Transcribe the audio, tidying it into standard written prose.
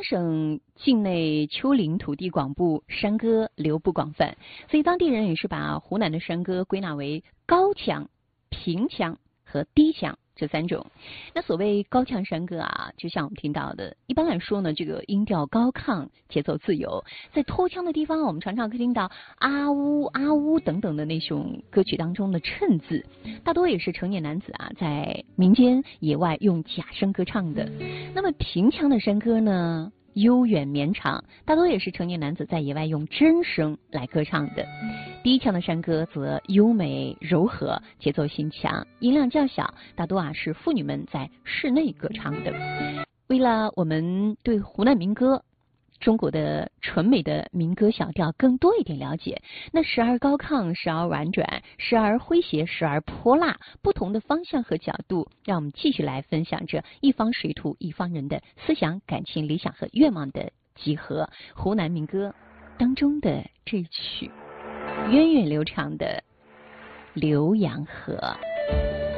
省境内丘陵土地广布，山歌流布广泛，所以当地人也是把湖南的山歌归纳为高腔、平腔和低腔这3种。那所谓高腔山歌啊，就像我们听到的，一般来说呢，这个音调高亢，节奏自由。在拖腔的地方，我们常常可以听到啊呜啊呜等等的那种歌曲当中的衬字，大多也是成年男子啊在民间野外用假声歌唱的。那么平腔的山歌呢，悠远绵长，大多也是成年男子在野外用真声来歌唱的。低腔的山歌则优美柔和，节奏性强，音量较小，大多是妇女们在室内歌唱的。为了我们对湖南民歌中国的纯美的民歌小调更多一点了解，那时而高亢，时而婉转，时而诙谐，时而泼辣，不同的方向和角度，让我们继续来分享着一方水土一方人的思想、感情、理想和愿望的集合。湖南民歌当中的这一曲源远流长的《浏阳河》。